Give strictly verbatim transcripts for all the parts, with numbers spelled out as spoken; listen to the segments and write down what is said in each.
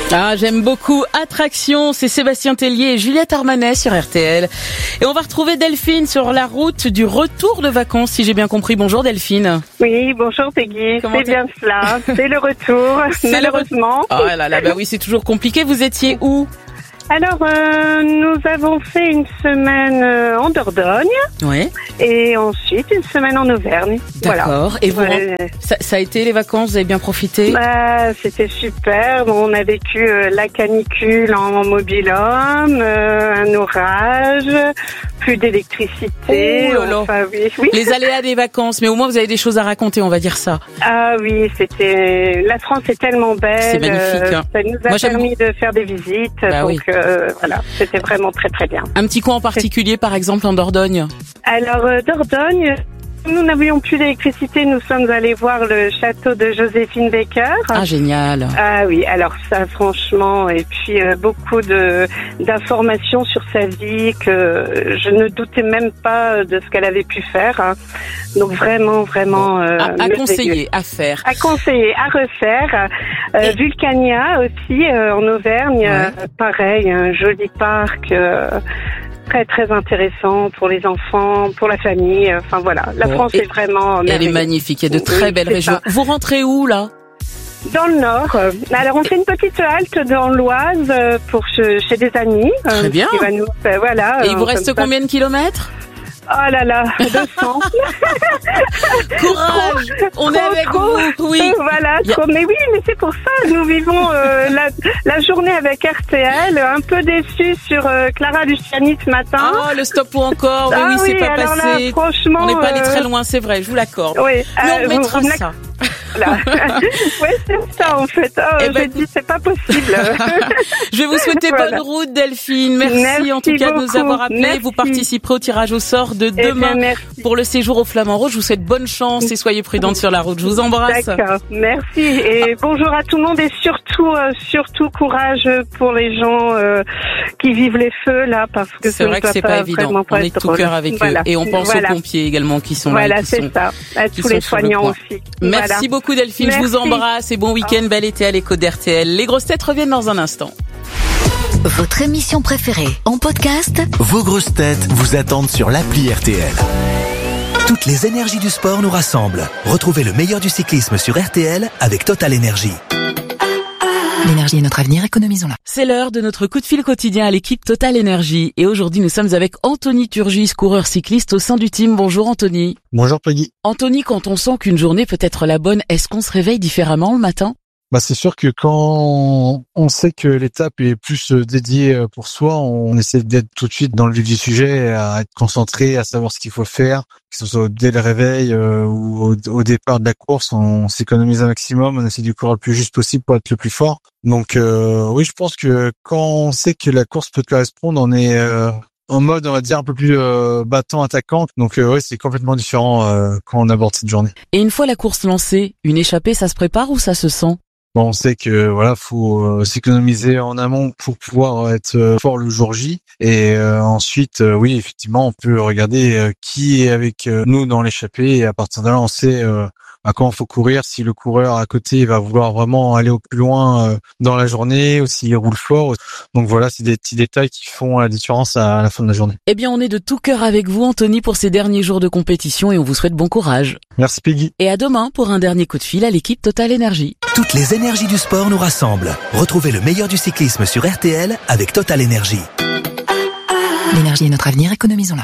Ah, j'aime beaucoup Attraction, c'est Sébastien Tellier et Juliette Armanet sur R T L. Et on va retrouver Delphine sur la route du retour de vacances, si j'ai bien compris. Bonjour Delphine. Oui, bonjour Peggy, Comment c'est bien cela, c'est le retour, c'est malheureusement. Le re... Oh là là, bah oui, c'est toujours compliqué. Vous étiez où ? Alors, euh, nous avons fait une semaine euh, en Dordogne. Oui. Et ensuite, une semaine en Auvergne. D'accord. Voilà. Et vous, ouais. ça, ça a été les vacances, vous avez bien profité ? Bah, c'était super. On a vécu euh, la canicule en mobil-home, euh, un orage, plus d'électricité. Oh là là. Enfin, oui, oui. Les aléas des vacances, mais au moins vous avez des choses à raconter, on va dire ça. Ah oui, c'était. La France est tellement belle. C'est magnifique. Hein. Ça nous a Moi, permis de faire des visites. Bah, donc oui. euh, voilà, c'était vraiment très très bien. Un petit coin en particulier, par exemple en Dordogne ? Alors euh, Dordogne. Nous n'avions plus d'électricité, nous sommes allés voir le château de Joséphine Baker. Ah, génial. Ah oui, alors ça franchement, et puis euh, beaucoup de d'informations sur sa vie que je ne doutais même pas de ce qu'elle avait pu faire. Hein. Donc vraiment, vraiment... Euh, à, à conseiller, à faire. À conseiller, à refaire. Euh, et... Vulcania aussi, euh, en Auvergne, ouais. euh, pareil, un joli parc... Euh, très très intéressant pour les enfants, pour la famille, enfin voilà, la bon, France est vraiment elle est magnifique, il y a de très oui, belles régions. Ça. Vous rentrez où là ? Dans le nord. Alors on fait une petite halte dans l'Oise pour chez, chez des amis. Très bien. Qui va nous, euh, voilà. Et il vous reste combien ça. de kilomètres ? Oh là là, deux cents. Courage, trop, on trop, est avec trop, vous. Oui. Voilà, a... trop. Mais oui, mais c'est pour ça. Nous vivons euh, la, la journée avec R T L. Un peu déçus sur euh, Clara Luciani ce matin. Ah, le stop ou encore. Ah, oui, oui, c'est pas alors passé. Là, franchement, on n'est pas allé euh... très loin, c'est vrai. Je vous l'accorde. Oui. Mais on euh, mettra vous, vous ça. Voilà. Oui, c'est ça en fait. Oh, eh ben, j'ai dit c'est pas possible. Je vais vous souhaiter voilà. bonne route Delphine. Merci, merci en tout cas beaucoup. de nous avoir appelés. Merci. Vous participerez au tirage au sort de demain eh bien, pour le séjour au Flamand Rose. Je vous souhaite bonne chance et soyez prudente sur la route. Je vous embrasse. D'accord. Merci et bonjour à tout le monde et surtout euh, surtout courage pour les gens euh, qui vivent les feux là parce que c'est vrai que c'est pas, pas évident. Pas on est de tout cœur avec voilà. eux et on pense voilà. aux pompiers également qui sont voilà, là. Voilà, c'est ça. À tous les soignants aussi. Merci voilà. beaucoup Delphine. Merci. Je vous embrasse et bon week-end, bel été à l'écoute d'R T L. Les grosses têtes reviennent dans un instant. Votre émission préférée en podcast ? Vos grosses têtes vous attendent sur l'appli R T L. Toutes les énergies du sport nous rassemblent. Retrouvez le meilleur du cyclisme sur R T L avec Total Énergie. L'énergie est notre avenir, économisons-la. C'est l'heure de notre coup de fil quotidien à l'équipe Total Énergie. Et aujourd'hui, nous sommes avec Anthony Turgis, coureur cycliste au sein du team. Bonjour Anthony. Bonjour Peggy. Anthony, quand on sent qu'une journée peut être la bonne, est-ce qu'on se réveille différemment le matin ? Bah c'est sûr que quand on sait que l'étape est plus dédiée pour soi, on essaie d'être tout de suite dans le vif du sujet, à être concentré, à savoir ce qu'il faut faire, que ce soit dès le réveil euh, ou au, au départ de la course, on s'économise un maximum, on essaie de courir le plus juste possible pour être le plus fort. Donc euh, oui, je pense que quand on sait que la course peut te correspondre, on est euh, en mode, on va dire, un peu plus euh, battant, attaquant. Donc euh, oui, c'est complètement différent euh, quand on aborde cette journée. Et une fois la course lancée, une échappée, ça se prépare ou ça se sent ? Bon, on sait que voilà, faut euh, s'économiser en amont pour pouvoir être euh, fort le jour J. Et euh, ensuite, euh, oui, effectivement, on peut regarder euh, qui est avec euh, nous dans l'échappée. Et à partir de là, on sait euh, à quand il faut courir. Si le coureur à côté va vouloir vraiment aller au plus loin euh, dans la journée, ou s'il roule fort. Donc voilà, c'est des petits détails qui font la différence à, à la fin de la journée. Eh bien, on est de tout cœur avec vous, Anthony, pour ces derniers jours de compétition et on vous souhaite bon courage. Merci Peggy. Et à demain pour un dernier coup de fil à l'équipe Total Énergie. Toutes les énergies du sport nous rassemblent. Retrouvez le meilleur du cyclisme sur R T L avec Total Énergie. L'énergie est notre avenir, économisons-la.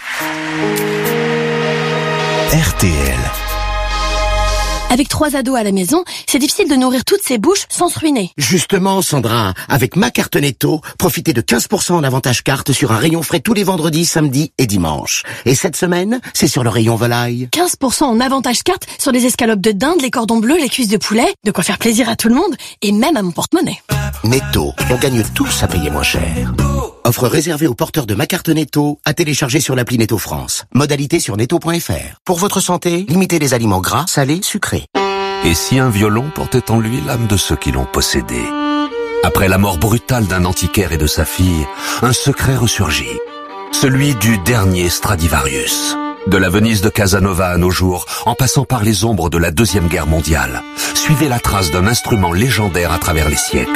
R T L. Avec trois ados à la maison, c'est difficile de nourrir toutes ces bouches sans se ruiner. Justement, Sandra, avec ma carte Netto, profitez de quinze pour cent en avantage carte sur un rayon frais tous les vendredis, samedis et dimanches. Et cette semaine, c'est sur le rayon volaille. quinze pour cent en avantage carte sur les escalopes de dinde, les cordons bleus, les cuisses de poulet. De quoi faire plaisir à tout le monde et même à mon porte-monnaie. Netto, on gagne tous à payer moins cher. Offre réservée aux porteurs de ma carte Netto, à télécharger sur l'appli Netto France. Modalité sur netto point f r. Pour votre santé, limitez les aliments gras, salés, sucrés. Et si un violon portait en lui l'âme de ceux qui l'ont possédé ? Après la mort brutale d'un antiquaire et de sa fille, un secret ressurgit. Celui du dernier Stradivarius. De la Venise de Casanova à nos jours, en passant par les ombres de la Deuxième Guerre mondiale, suivez la trace d'un instrument légendaire à travers les siècles.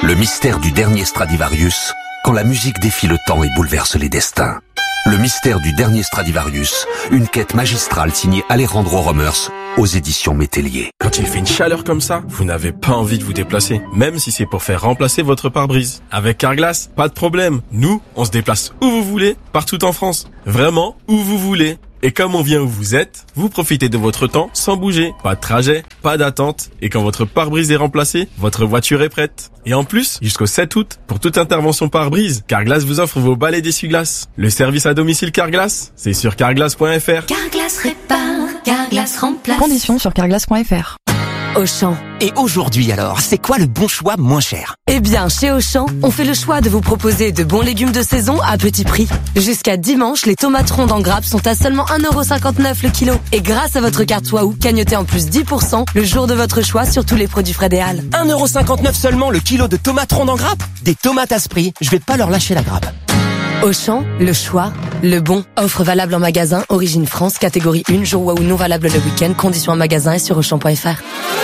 Le mystère du dernier Stradivarius, quand la musique défie le temps et bouleverse les destins. Le mystère du dernier Stradivarius, une quête magistrale signée Alejandro Romers aux éditions Métellier. Quand il fait une chaleur comme ça, vous n'avez pas envie de vous déplacer, même si c'est pour faire remplacer votre pare-brise. Avec Carglass, pas de problème. Nous, on se déplace où vous voulez, partout en France. Vraiment, où vous voulez. Et comme on vient où vous êtes, vous profitez de votre temps sans bouger. Pas de trajet, pas d'attente. Et quand votre pare-brise est remplacé, votre voiture est prête. Et en plus, jusqu'au sept août, pour toute intervention pare-brise, Carglass vous offre vos balais d'essuie-glace. Le service à domicile Carglass, c'est sur carglass point f r. Carglass répare, Carglass remplace. Conditions sur carglass point f r. Auchan. Et aujourd'hui alors, c'est quoi le bon choix moins cher? Eh bien, chez Auchan, on fait le choix de vous proposer de bons légumes de saison à petit prix. Jusqu'à dimanche, les tomates rondes en grappe sont à seulement un euro cinquante-neuf le kilo. Et grâce à votre carte Waouh, cagnotez en plus dix pour cent le jour de votre choix sur tous les produits frais des Halles. un euro cinquante-neuf seulement le kilo de tomates rondes en grappe? Des tomates à ce prix, je vais pas leur lâcher la grappe. Auchan, le choix, le bon. Offre valable en magasin, Origine France, catégorie un, jour Waouh non valable le week-end, conditions en magasin et sur auchan point f r.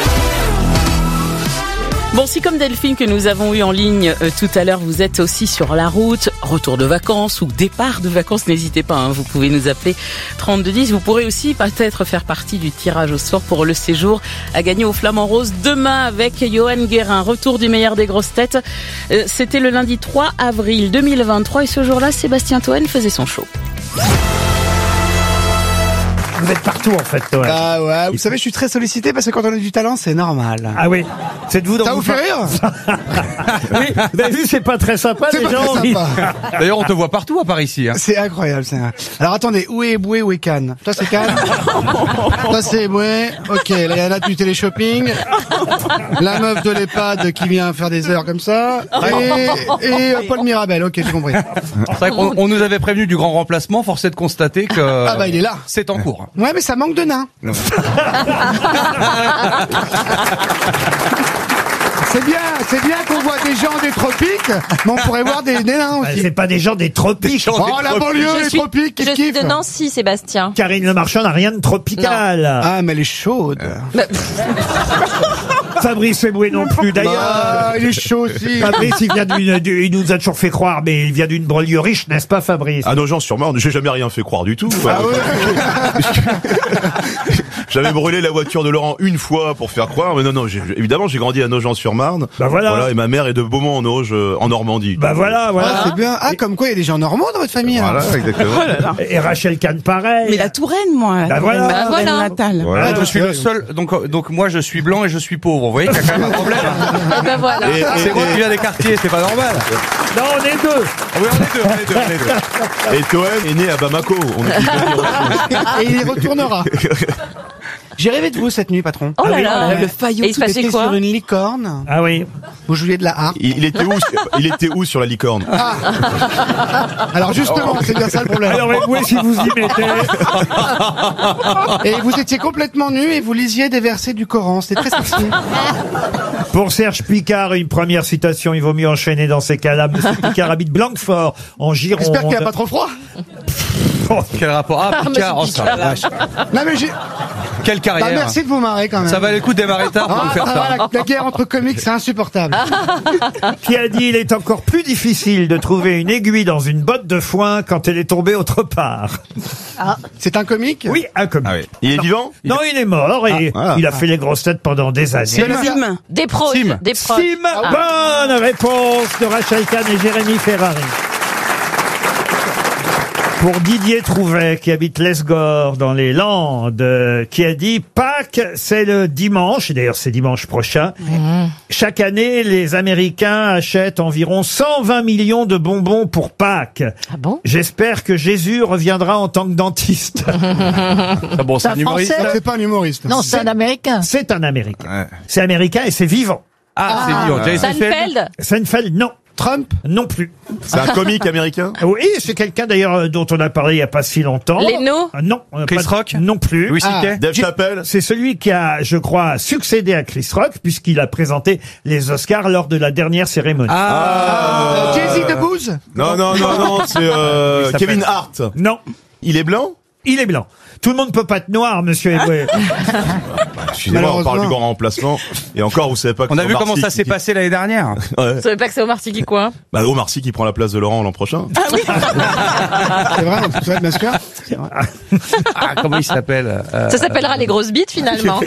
Bon, si comme Delphine que nous avons eu en ligne euh, tout à l'heure, vous êtes aussi sur la route, retour de vacances ou départ de vacances, n'hésitez pas, hein, vous pouvez nous appeler trente-deux dix. Vous pourrez aussi peut-être faire partie du tirage au sort pour le séjour à gagner au Flamand Rose demain avec Johan Guérin. Retour du meilleur des grosses têtes. Euh, c'était le lundi trois avril deux mille vingt-trois et ce jour-là, Sébastien Toen faisait son show. Vous êtes partout en fait, Toen. Ah ouais, vous savez, je suis très sollicité parce que quand on a du talent, c'est normal. Ah oui, c'est de vous dans Ça vous fait rire? Oui, vous avez vu, c'est pas très sympa, C'est les pas gens. très sympa. D'ailleurs, on te voit partout à part ici. Hein. C'est incroyable, c'est incroyable. Alors attendez, où est Boué, où est Cannes? Toi c'est Cannes. Toi c'est Boué. Ok, là il y en a du télé-shopping. La meuf de l'EHPAD qui vient faire des heures comme ça. Et, et euh, Paul Mirabel, ok, j'ai compris. C'est vrai qu'on on nous avait prévenu du grand remplacement, force est de constater que Ah bah il est là. c'est en cours. Ouais, mais ça manque de nains. C'est bien, c'est bien qu'on voit des gens des tropiques, mais on pourrait voir des, des nains Bah, aussi. c'est pas des gens des tropiques. Oh, la banlieue, Je les suis, tropiques, je kiff suis kiff. de Nancy, Sébastien. Karine Le Marchand n'a rien de tropical. Ah, mais elle est chaude. Fabrice Eboué non plus. D'ailleurs, Ah, il est chaud aussi. Fabrice, il vient d'une, du- il nous a toujours fait croire, mais il vient d'une banlieue riche, n'est-ce pas, Fabrice? Ah non, j'en suis mort, j'ai jamais rien fait croire du tout. Ah ouais. J'avais brûlé la voiture de Laurent une fois pour faire croire, mais non, non, j'ai- évidemment, j'ai grandi à Nogent-sur-Marne. Bah voilà. Et ma mère est de Beaumont-en-Auge, euh, en Normandie. Bah voilà, voilà. Ah, c'est bien. Ah, comme quoi il y a des gens normands dans votre famille. hein. Voilà, exactement. Et Rachel Kahn, pareil. Mais la Touraine, moi. Bah voilà. Ma Bah reine voilà. natale. Voilà. Ah, je suis le seul, donc, donc moi je suis blanc et je suis pauvre. Vous voyez qu'il y a quand même un problème. Et ben voilà. Et- et- C'est moi et- qui viens des quartiers, c'est pas normal. Non, on est deux. Ah oui, on est deux, on est deux, on est deux. Et Toen est né à Bamako. On est Et il y retournera. J'ai rêvé de vous cette nuit, patron. Oh là oui, là. Le faillot. Et il se Vous passait étiez quoi? sur une licorne. Ah oui. Vous jouiez de la harpe. il, il était où Il était où sur la licorne? Alors justement, c'est bien ça le problème. Alors, Eboué, si vous y mettez. Et vous étiez complètement nu et vous lisiez des versets du Coran. C'était très sexy. Pour Serge Picard, une première citation, il vaut mieux enchaîner dans ces cas-là. Monsieur Picard habite Blanquefort, en Gironde. J'espère qu'il n'y a pas trop froid. Oh, Quel rapport? Ah, Picard, oh, ça, la vache. Non mais j'ai. Quelle Bah, carrière. merci de vous marrer quand même. Ça valait le coup de démarrer tard pour Ah, nous faire ça ça. va, la, la guerre entre comiques, c'est insupportable. qui a dit il est encore plus difficile de trouver une aiguille dans une botte de foin quand elle est tombée autre part. Ah, c'est un comique? Oui, un comique. Ah oui. Il est Non. vivant? Non, il est mort et Ah, ah. il a fait les grosses têtes pendant des années. Sim. Des proches. Sim. Des proches. Sim, bonne réponse de Rachel Kahn et Jérémy Ferrari. Pour Didier Trouvet, qui habite l'Esgore dans les Landes, euh, qui a dit Pâques, c'est le dimanche, et d'ailleurs c'est dimanche prochain. Mmh. Chaque année, les Américains achètent environ cent vingt millions de bonbons pour Pâques. Ah bon? J'espère que Jésus reviendra en tant que dentiste. Ah bon, c'est un humoriste. Non, c'est pas un humoriste. Non, c'est un Américain. C'est un Américain. Ouais. C'est américain et c'est vivant. Ah, c'est vivant. Jason Feld. Seinfeld? Seinfeld, non. Trump? Non plus. C'est un comique américain? Oui, c'est quelqu'un d'ailleurs euh, dont on a parlé il y a pas si longtemps. Leno? Euh, Non. euh, Chris pas de- Rock? Non plus. Louis C K? Ah. Dave Chappelle? C'est celui qui a, je crois, succédé à Chris Rock puisqu'il a présenté les Oscars lors de la dernière cérémonie. Ah. Jay-Z de Booz? Non, non, non, non, c'est euh, Il s'appelle- Kevin Hart. Non. Il est blanc? Il est blanc. Tout le monde peut pas être noir, monsieur Eboué. Excusez-moi, on parle du grand remplacement. Et encore, vous savez pas que On a c'est vu Omar comment Sy ça qui- s'est passé l'année dernière. Ouais. Vous savez pas que c'est Omar Sy qui quoi? Bah, Omar Sy qui prend la place de Laurent l'an prochain. C'est vrai, tu vas bien sûr. Ah, comment il s'appelle euh, Ça s'appellera les grosses bites finalement.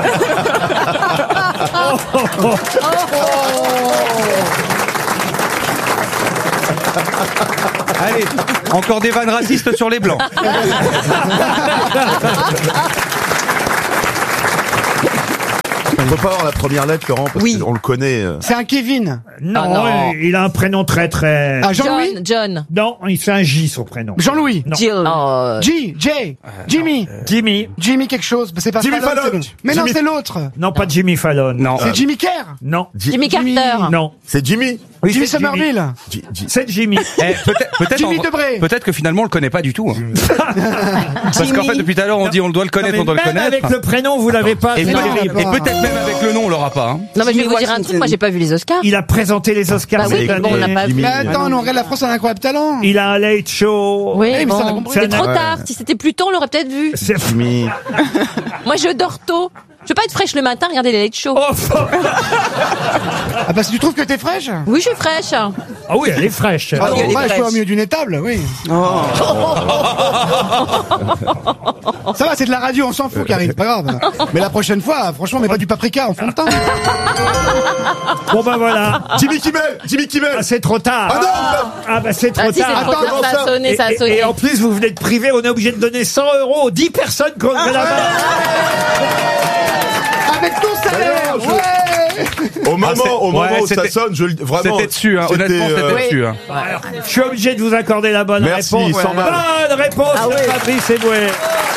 Allez, encore des vannes racistes sur les blancs. On peut pas avoir la première lettre, Laurent, parce Oui. qu'on le connaît. euh. C'est un Kevin. Non, Ah, non. il a un prénom très très... Ah, Jean-Louis. John, John. Non, il fait un J, son prénom. Jean-Louis. Non. Jill. Oh. G, J, Jimmy. Jimmy. Jimmy quelque chose. Mais c'est pas Jimmy Fallon. c'est- Mais non, Jimmy- c'est l'autre. Non, pas Jimmy Fallon. Non. C'est Jimmy Kerr. Non. Jimmy Carter. Non. C'est Jimmy. Oui, Jimmy c'est Somerville. J- J- C'est Jimmy. Eh, peut-être, peut-être, Jimmy en- Debré. peut-être que finalement on le connaît pas du tout. hein. Parce qu'en fait depuis tout à l'heure on dit on doit le Non, connaître, mais on doit le même connaître. avec le prénom, vous l'avez pas. Et, c'est peut- terrible. et peut-être même avec le nom on l'aura pas. hein. Non mais je vais Jimmy vous dire un truc, moi j'ai pas vu les Oscars. Il a présenté les Oscars Bah oui, cette bon, on n'a année. pas vu. Mais attends, nous on regarde la France, a un incroyable talent. Il a un late show. Oui, mais ça, on a bon. compris. C'est C'est trop un- tard. Si c'était plus tôt, on l'aurait peut-être vu. C'est- Jimmy. Moi je dors tôt. Je veux pas être fraîche le matin, regardez les late shows. Oh, f- Ah bah si tu trouves que t'es fraîche. Oui, je suis fraîche. ah oui, elle est fraîche. Ah oui, elle bon, est bah, je suis fraîche. au milieu d'une étable, oui. Ça va, c'est de la radio, on s'en fout, Karine, pas grave. Mais la prochaine fois, franchement, mets pas du paprika en fond de teint. Bon ben voilà. Jimmy Kimmel. Jimmy Kimmel. Ah, c'est trop tard. Ah non. Ah bah c'est trop Ah si, c'est tard. trop tard, comment ça a ça sonné, Et, ça a et- sonné. et en plus, vous venez de priver, on est obligé de donner cent euros aux dix personnes qui ont levé la main. Avec ton salaire, je- ouais. Au moment, Ah, c'est- au moment ouais, où ça c'était- sonne, je le vraiment. C'était dessus, hein. c'était, Honnêtement c'était euh, dessus. Hein. Alors, je suis obligé de vous accorder la bonne Merci, réponse. cent balles. Bonne réponse Ah de oui. Fabrice Eboué.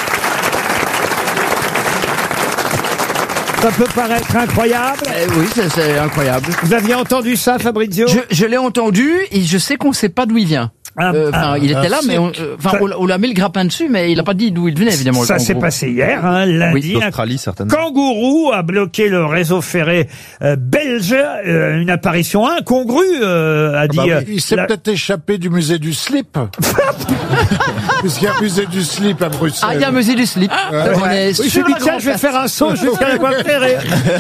Ça peut paraître incroyable. Eh oui, c'est- c'est incroyable. Vous aviez entendu ça, Fabrizio? Je, je l'ai entendu et je sais qu'on sait pas d'où il vient. Ah, Euh, Enfin, ah, il était ah, là, mais on, c'est- euh, enfin, ça- on, on lui a mis le grappin dessus, mais il a pas dit d'où il venait, évidemment. le Ça s'est kangourou. passé hier, hein, lundi. Un D'Australie, certainement. kangourou a bloqué le réseau ferré euh, belge. Euh, une apparition incongrue, euh, a dit. Bah oui, euh, il s'est la- peut-être échappé du musée du slip. Puisqu'il y a un musée du slip à Bruxelles. Ah, il y a un musée du slip. Ouais. On est Oui, je sur me dis, la tiens, grande je vais place. faire un saut jusqu'à la voie ferrée.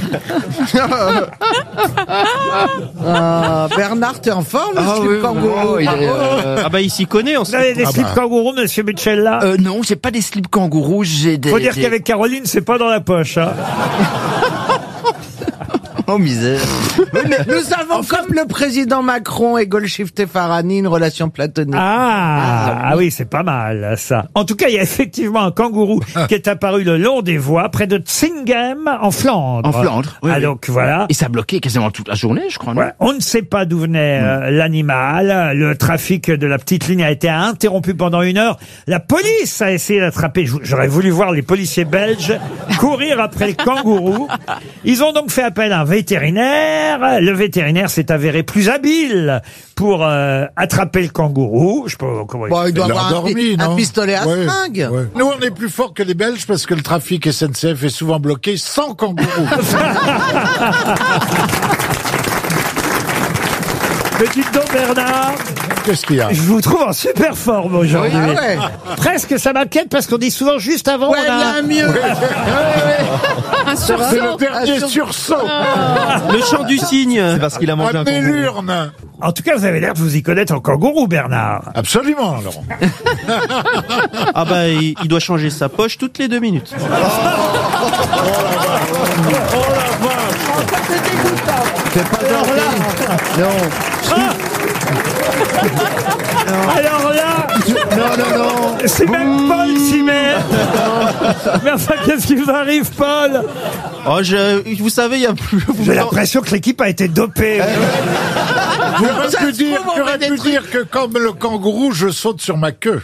Ah, Bernard, t'es en forme, le Ah slip oui, kangourou. oui, il est, euh, Ah bah il s'y connaît en Vous avez des Ah slips bah. kangourous, monsieur Bucella? Euh, non, j'ai pas des slips kangourous, j'ai des. Faut dire j'ai- qu'avec Caroline, c'est pas dans la poche. Hein. Oh misère. Oui, mais nous avons, comme le président Macron et Golshifteh Farhani, une relation platonique. Ah, ah oui, c'est pas mal, ça. En tout cas, il y a effectivement un kangourou qui est apparu le long des voies, près de Tsingem, en Flandre. En Flandre. Oui, Ah, oui. donc voilà. Et ça a bloqué quasiment toute la journée, je crois. non Ouais, on ne sait pas d'où venait euh, l'animal. Le trafic de la petite ligne a été interrompu pendant une heure. La police a essayé d'attraper. Jou- J'aurais voulu voir les policiers belges courir après le kangourou. Ils ont donc fait appel à un vétérinaire. Le vétérinaire s'est avéré plus habile pour euh, attraper le kangourou. Je sais pas comment il- Bon, il doit Il a avoir un, endormi, pi- un non pistolet à Ouais, seringue. ouais. Nous, on est plus fort que les Belges parce que le trafic S N C F est souvent bloqué sans kangourou. Mais dites donc, Bernard, Qu'est-ce qu'il y a je vous trouve en super forme aujourd'hui. Ah ouais. Presque, ça m'inquiète parce qu'on dit souvent juste avant. Ouais, on a il y a un mieux. Un C'est le sursaut. dernier Ah, sur- sursaut. Le chant du cygne. C'est parce qu'il a mangé Un un kangourou. bellurne. En tout cas, vous avez l'air de vous y connaître en kangourou, Bernard. Absolument, Laurent. Ah bah il, il doit changer sa poche toutes les deux minutes. C'est pas gentil. Non. Alors là, Non, non, non. c'est même Paul s'y met. Mais enfin, qu'est-ce qui vous arrive, Paul? Oh je, vous savez il y a plus. vous J'ai en- l'impression que l'équipe a été dopée. J'aurais Ça pu se dire, trouve, on j'aurais met des pu trucs. dire que comme le kangourou, je saute sur ma queue.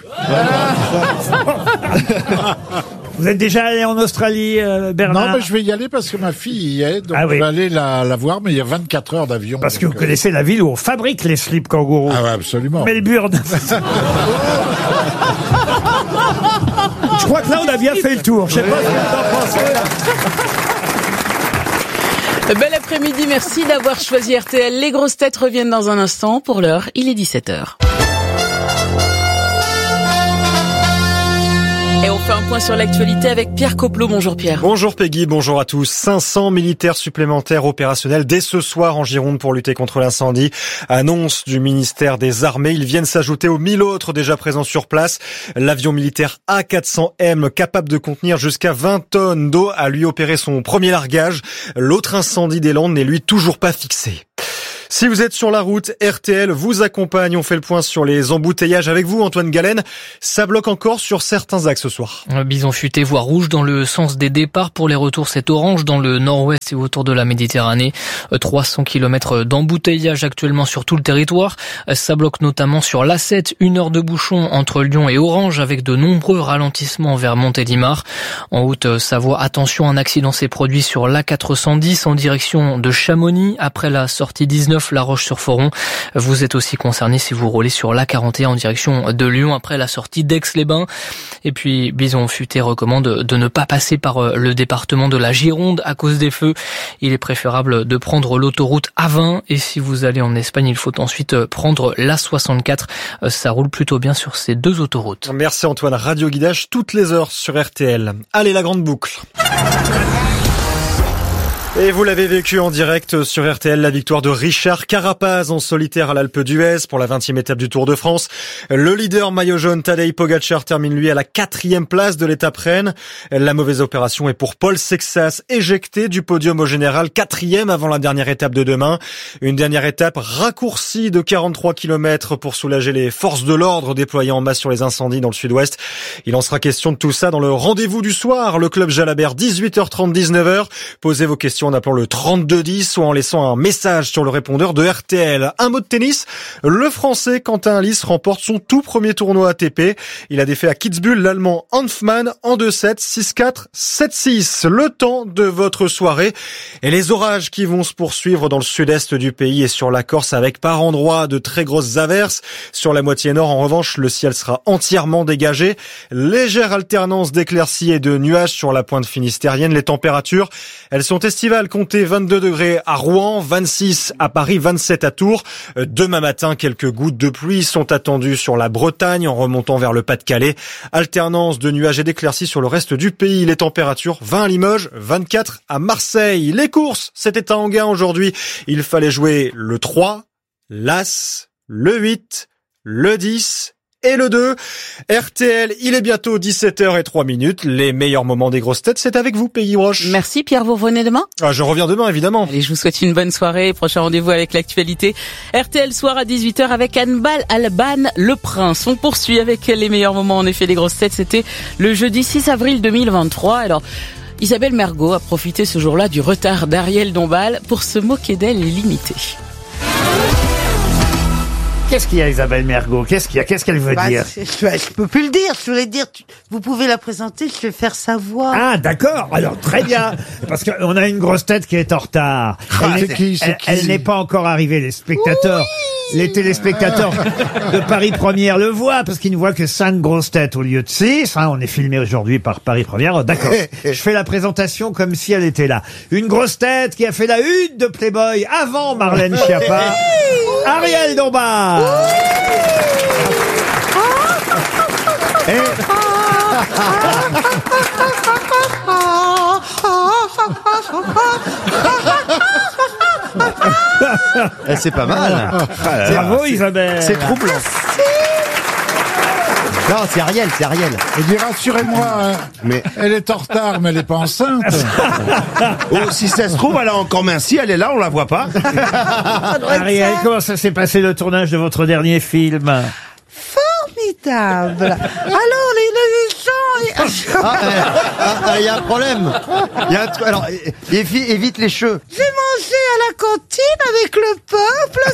Vous êtes déjà allé en Australie, euh, Bernard? Non, mais je vais y aller parce que ma fille y est, donc Ah oui. je vais aller la, la voir, mais il y a vingt-quatre heures d'avion. Parce que vous donc, euh, connaissez la ville où on fabrique les slips kangourous. Ah ouais, absolument. Melbourne. Je crois que là, on a bien fait le tour. Je sais pas ce que vous en pensez. Bel après-midi, merci d'avoir choisi R T L. Les grosses têtes reviennent dans un instant. Pour l'heure, il est dix-sept heures. Et on fait un point sur l'actualité avec Pierre Coplot. Bonjour Pierre. Bonjour Peggy, bonjour à tous. cinq cents militaires supplémentaires opérationnels dès ce soir en Gironde pour lutter contre l'incendie. Annonce du ministère des Armées. Ils viennent s'ajouter aux mille autres déjà présents sur place. L'avion militaire A quatre cents M, capable de contenir jusqu'à vingt tonnes d'eau, a lui opéré son premier largage. L'autre incendie des Landes n'est lui toujours pas fixé. Si vous êtes sur la route, R T L vous accompagne. On fait le point sur les embouteillages avec vous, Antoine Galen. Ça bloque encore sur certains axes ce soir. Bison futé, voie rouge dans le sens des départs. Pour les retours, c'est orange dans le nord-ouest et autour de la Méditerranée. trois cents kilomètres d'embouteillage actuellement sur tout le territoire. Ça bloque notamment sur l'A sept, une heure de bouchon entre Lyon et Orange avec de nombreux ralentissements vers Montélimar. En Haute-Savoie, attention, un accident s'est produit sur l'A quatre cent dix en direction de Chamonix après la sortie dix-neuf La Roche-sur-Foron. Vous êtes aussi concerné si vous roulez sur l'A quarante et un en direction de Lyon après la sortie d'Aix-les-Bains. Et puis, Bison futé recommande de ne pas passer par le département de la Gironde à cause des feux. Il est préférable de prendre l'autoroute A vingt et si vous allez en Espagne, il faut ensuite prendre l'A soixante-quatre. Ça roule plutôt bien sur ces deux autoroutes. Merci Antoine. Radio Guidage toutes les heures sur R T L. Allez, la grande boucle. Et vous l'avez vécu en direct sur R T L, la victoire de Richard Carapaz en solitaire à l'Alpe d'Huez pour la vingtième étape du Tour de France. Le leader maillot jaune Tadej Pogacar termine lui à la quatrième place de l'étape Rennes. La mauvaise opération est pour Paul Sexas, éjecté du podium au général, quatrième avant la dernière étape de demain. Une dernière étape raccourcie de quarante-trois kilomètres pour soulager les forces de l'ordre déployées en masse sur les incendies dans le sud-ouest. Il en sera question de tout ça dans le rendez-vous du soir. Le club Jalabert, dix-huit heures trente, dix-neuf heures. Posez vos questions en appelant le trente-deux dix ou en laissant un message sur le répondeur de R T L. Un mot de tennis. Le Français Quentin Halys remporte son tout premier tournoi A T P. Il a défait à Kitzbühel l'Allemand Hanfmann en deux sept, six quatre, sept six. Le temps de votre soirée et les orages qui vont se poursuivre dans le sud-est du pays et sur la Corse avec par endroits de très grosses averses. Sur la moitié nord, en revanche, le ciel sera entièrement dégagé. Légère alternance d'éclaircies et de nuages sur la pointe finistérienne. Les températures, elles sont estivales. Comptez vingt-deux degrés à Rouen, vingt-six à Paris, vingt-sept à Tours. Demain matin, quelques gouttes de pluie sont attendues sur la Bretagne en remontant vers le Pas-de-Calais. Alternance de nuages et d'éclaircies sur le reste du pays. Les températures, vingt à Limoges, vingt-quatre à Marseille. Les courses, c'était à Enghien aujourd'hui. Il fallait jouer le trois, l'As, le huit, le dix et le deux. R T L, il est bientôt dix-sept heures zéro trois minutes. Les meilleurs moments des grosses têtes, c'est avec vous, Peggy Roche. Merci Pierre, vous revenez demain? Ah, je reviens demain, évidemment. Allez, je vous souhaite une bonne soirée. Prochain rendez-vous avec l'actualité. R T L soir à dix-huit heures avec Hannibal Alban, le prince. On poursuit avec les meilleurs moments, en effet, des grosses têtes. C'était le jeudi six avril deux mille vingt-trois. Alors, Isabelle Mergo a profité ce jour-là du retard d'Ariel Dombal pour se moquer d'elle et l'imiter. Qu'est-ce qu'il y a, Isabelle Mergo? Qu'est-ce qu'il y a? Qu'est-ce qu'elle veut bah, dire? Je, je peux plus le dire. Je voulais dire, tu, vous pouvez la présenter, je vais faire sa voix. Ah, d'accord. Alors, très bien. Parce qu'on a une grosse tête qui est en retard. Ah, Elle, c'est qui, c'est elle, qui elle n'est pas encore arrivée. Les spectateurs, oui les téléspectateurs de Paris Première le voient parce qu'ils ne voient que cinq grosses têtes au lieu de six. Hein, on est filmé aujourd'hui par Paris Première. D'accord. Je fais la présentation comme si elle était là. Une grosse tête qui a fait la une de Playboy avant Marlène Schiappa. Ariel Dombal. Et... Eh, c'est pas mal. Ah, bravo Isabelle. C'est troublant. Non, c'est Ariel, c'est Ariel. Et dit rassurez-moi, hein, mais elle est en retard, mais elle n'est pas enceinte. Oh, si ça se trouve, elle a encore minci, elle est là, on la voit pas. Ariel, comment ça s'est passé le tournage de votre dernier film? Formidable. Alors, les, les gens... Les... Ah, il ah, ah, y a un problème. Il y a un tr... Alors, évi- évite les cheveux. J'ai mangé à la cantine avec le peuple,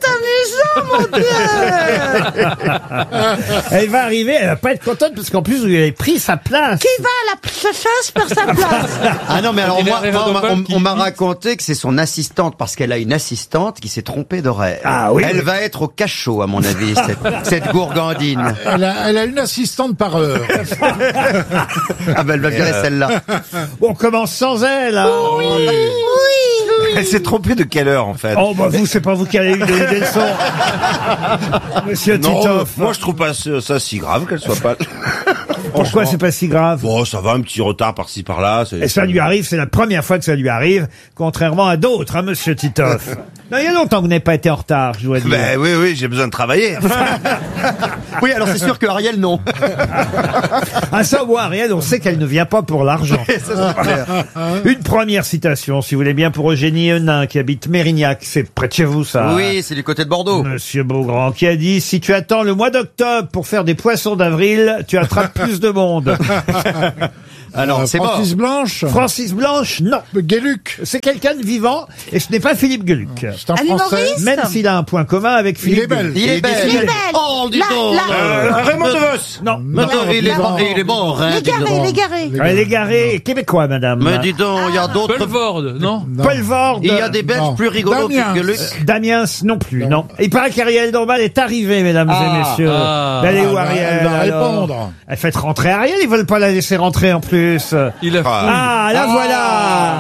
c'était amusant, mon Dieu. Elle va arriver, elle va pas être contente parce qu'en plus vous lui avez pris sa place. Qui va à la chasse perdre sa place? Ah non, mais alors moi, moi on, on, on m'a raconté que c'est son assistante parce qu'elle a une assistante qui s'est trompée d'horaire. Ah oui. Elle va être au cachot à mon avis, cette, cette gourgandine. Elle a, elle a une assistante par heure. Ah ben elle va virer euh... celle-là. On commence sans elle. Hein. Oui, oui, oui. Elle s'est trompée de quelle heure en fait? Oh bah vous, c'est pas vous qui avez eu des, des leçons. Monsieur non, Titoff. Moi je trouve pas ça si grave qu'elle soit pas. Pourquoi c'est pas si grave? Bon, ça va, un petit retard par-ci par-là. c'est- Et ça lui arrive, c'est la première fois que ça lui arrive, contrairement à d'autres, hein, monsieur Titoff. Non, il y a longtemps que vous n'avez pas été en retard, je dois dire. Ben oui, oui, j'ai besoin de travailler. Oui, alors c'est sûr que Ariel, non. À ça, moi, Ariel, on sait qu'elle ne vient pas pour l'argent. Une première citation, si vous voulez bien, pour Eugénie Henin, qui habite Mérignac. C'est près de chez vous, ça. Oui, c'est du côté de Bordeaux. Monsieur Beaugrand, qui a dit, si tu attends le mois d'octobre pour faire des poissons d'avril, tu attrapes plus de monde. Alors, Euh, c'est Francis mort. Blanche. Francis Blanche, non. Gueluc. C'est quelqu'un de vivant, et ce n'est pas Philippe Gueluc. C'est un Un Français. humoriste. Même s'il a un point commun avec Il est Philippe belle. Gueluc. Il est belle. Il est belle. Oh, dis Là, donc. là. Euh, Raymond DeVos. Non. Maintenant, il est mort, il est mort, hein. dis L'égaré, donc. l'égaré. Ah, l'égaré québécois, madame. Mais dis donc, il y a d'autres. Paul Vord, non? Paul Vord. Il y a des Belges Non. plus rigolos Damiens. que Gueluc. Damiens non plus, non. Il paraît qu'Ariel Dombal est arrivée, mesdames Ah, et messieurs. ah. Elle est où, Ah, bah, Ariel elle va alors répondre. Elle fait rentrer Ariel, ils veulent pas la laisser rentrer en plus. Il a Ah, la voilà.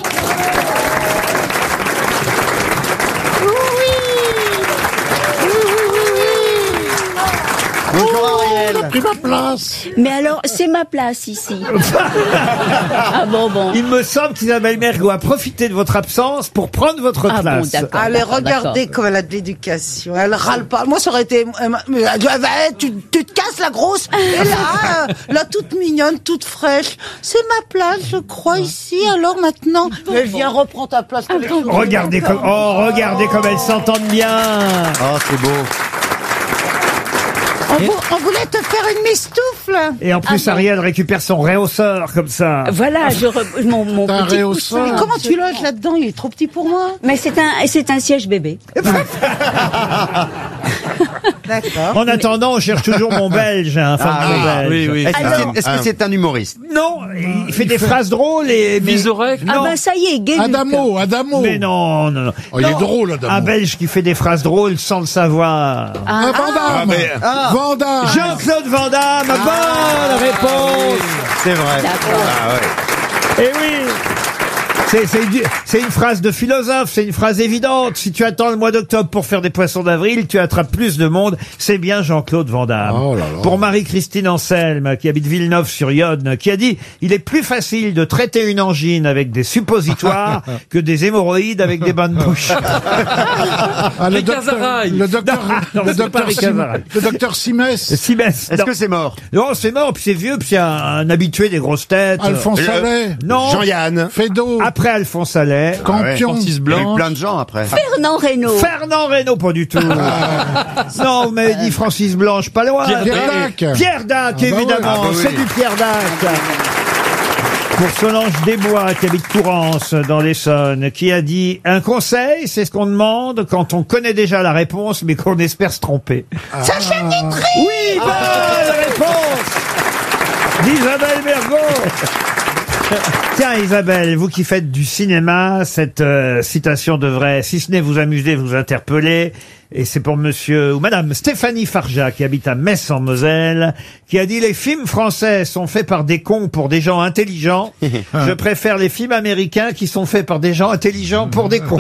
Bonjour Ariel. Pris ma place. Mais alors, c'est ma place ici. Ah bon, bon. Il me semble qu'Isabelle Mergo a profité de votre absence pour prendre votre Ah bon, place. d'accord. Allez, d'accord, regardez d'accord. comme elle a de l'éducation. Elle râle pas. Moi, ça aurait été... euh, mais elle dit, ah, bah, tu, tu te casses, la grosse. Et là, euh, là, toute mignonne, toute fraîche. C'est ma place, je crois, ici. Alors maintenant, mais viens, reprends ta place. que les choses- Regardez comme, oh, regardez comme elles s'entendent bien. Oh, c'est beau. On, vou- on voulait te faire une mistoufle. Et en plus, Ah bon. Ariel récupère son réhausseur comme ça. Voilà, je re- mon, mon T'as un petit réhausseur. coussin. Mais comment tu loges là-dedans? Il est trop petit pour moi. Mais c'est un, c'est un siège bébé. D'accord. En attendant, on cherche toujours mon belge, hein, enfin, Ah, mon oui, belge. oui, oui. Est-ce que Alors- c'est- est-ce que c'est un humoriste? Non, il fait des phrases drôles et... mais- Vizorek. Ah Non. ben ça y est, Gueluc. Adamo, Adamo. Mais non, non, non. Oh, il est Non, drôle, Adamo. Un Belge qui fait des phrases drôles sans le savoir. Ah, Van Damme. mais- Ah. Van Damme. Jean-Claude Van Damme, bonne réponse. C'est vrai. D'accord. Ah ouais. Eh oui. C'est, c'est, du- c'est une phrase de philosophe, c'est une phrase évidente. Si tu attends le mois d'octobre pour faire des poissons d'avril, tu attrapes plus de monde. C'est bien Jean-Claude Van Damme. Oh là là. Pour Marie-Christine Anselme, qui habite Villeneuve-sur-Yonne, qui a dit « Il est plus facile de traiter une angine avec des suppositoires que des hémorroïdes avec des bains de bouche. » Ah, le Rick docteur, Azaray. le docteur, Non, le c'est pas docteur, Rick Sim- Azaray. le docteur Simès. Simès. Est-ce Non. que c'est mort? Non, c'est mort, puis c'est vieux, puis c'est un, un habitué des grosses têtes. Alphonse Euh, Allais. Non. Jean-Yann. Fédo. Après Alphonse Allais. Campion. Il y a eu plein de gens après. Fernand Reynaud. Fernand Reynaud, pas du tout. Non, vous m'avez dit Francis Blanche, pas loin. Pierre Dac. Pierre Dac, Ah bah évidemment. ouais. Ah bah oui. C'est du Pierre Dac. Pour Solange Desbois, qui habite Courance, dans l'Essonne, qui a dit « Un conseil, c'est ce qu'on demande quand on connaît déjà la réponse, mais qu'on espère se tromper. Sacha Guitry. Oui, bonne réponse d'Isabelle Mergo. Tiens, Isabelle, vous qui faites du cinéma, cette euh, citation devrait, si ce n'est vous amuser, vous interpeller. Et c'est pour monsieur ou madame Stéphanie Farja, qui habite à Metz en Moselle, qui a dit « Les films français sont faits par des cons pour des gens intelligents. Je préfère les films américains qui sont faits par des gens intelligents pour des cons. »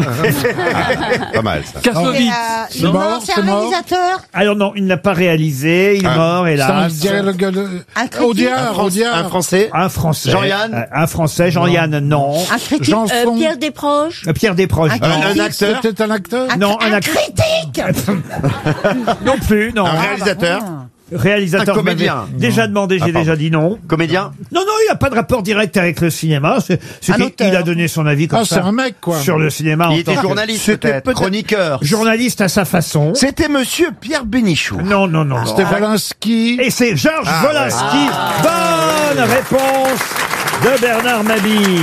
Pas mal, ça. Kassovitz. Et, euh, il est mort, mort, c'est c'est un mort. réalisateur. Alors non, il n'a pas réalisé, il est Ah. mort, C'est un hélas. dialogue de- Un critique. Audiard, Un Audiard. Français. Un Français. Jean-Yann. Euh, Un Français, Jean-Yann, non. Un critique. Janson. Euh, Pierre Desproges. Euh, Pierre Desproges, Un non. Un, un acteur. C'était un acteur. Un, Non, un un acteur. critique. Non plus, non. Un réalisateur. Réalisateur, Un comédien. vous m'avez déjà demandé, j'ai Ah, pardon. déjà dit non. Comédien? Non, non, il n'a pas de rapport direct avec le cinéma. C'est, c'est Un qu'il auteur. il a donné son avis comme Ah, ça. c'est un mec, quoi. Sur le cinéma. en Il était tant que- journaliste C'était peut-être, peut-être- chroniqueur. Journaliste à sa façon. C'était monsieur Pierre Bénichou. Non, non, non. non. C'était Volinsky. Et c'est Georges Ah, Wolinski. Bonne réponse de Bernard Mabille.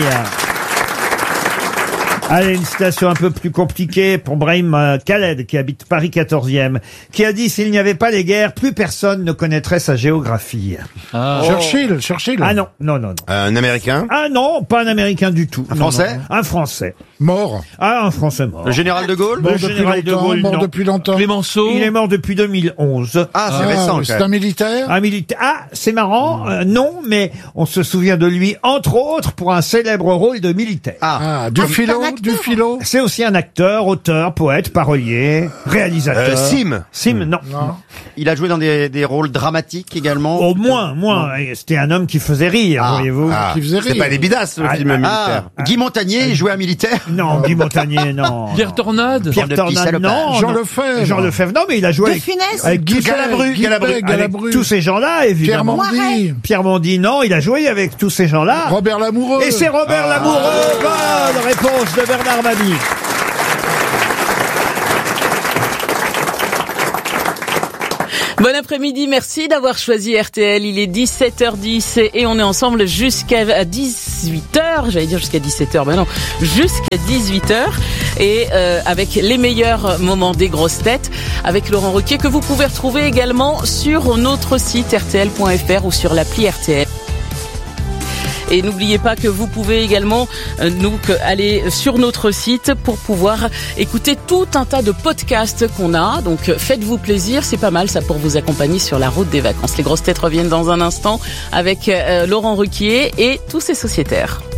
Allez, une citation un peu plus compliquée pour Brahim euh, Khaled, qui habite Paris quatorzième, qui a dit « S'il n'y avait pas les guerres, plus personne ne connaîtrait sa géographie. Ah. Churchill, Churchill. » Ah non, non, non, non. Un Américain. Ah non, pas un Américain du tout. Un Non, Français non. Un Français. Mort. Ah, un Français mort. Le général de Gaulle? Le Mort depuis général de longtemps. Gaulle, Mort non. depuis longtemps. Clémenceau. Il est mort depuis deux mille onze. Ah, c'est Ah, récent. c'est quand un même. militaire. Un militaire. Ah, c'est marrant. euh, non, mais on se souvient de lui, entre autres, pour un célèbre rôle de militaire. Ah, Ah, du philo. un du philo. C'est aussi un acteur, auteur, poète, parolier, réalisateur. Euh, Sim. Sim, non. Il a joué dans des, des rôles dramatiques également. Au moins, moins. C'était un homme qui faisait rire, Ah. voyez-vous. Ah. Qui faisait C'est rire. pas les bidasses, le Ah, film ah, militaire. ah. Guy Montagnier, il jouait un militaire. Non, Guy Montagnier, non. Pierre Tornade. Pierre Bande de petits Tornade, salopards. non. Jean non. Lefebvre. Jean Lefebvre, non, mais il a joué De avec, Funès. avec Guy tous- Galabru, Guy Galabru, avec Galabru. tous ces gens-là, Pierre évidemment. Mondi. Pierre Mondi, non, il a joué avec tous ces gens-là. Robert Lamoureux. Et c'est Robert Ah. Lamoureux. Bonne réponse de Bernard Mabie. Bon après-midi, merci d'avoir choisi R T L. Il est dix-sept heures dix et on est ensemble jusqu'à dix-huit heures. J'allais dire jusqu'à dix-sept heures, mais non, jusqu'à dix-huit heures. Et euh, avec les meilleurs moments des grosses têtes, avec Laurent Ruquier, que vous pouvez retrouver également sur notre site R T L point F R ou sur l'appli R T L. Et n'oubliez pas que vous pouvez également euh, donc aller sur notre site pour pouvoir écouter tout un tas de podcasts qu'on a. Donc faites-vous plaisir, c'est pas mal ça pour vous accompagner sur la route des vacances. Les grosses têtes reviennent dans un instant avec euh, Laurent Ruquier et tous ses sociétaires.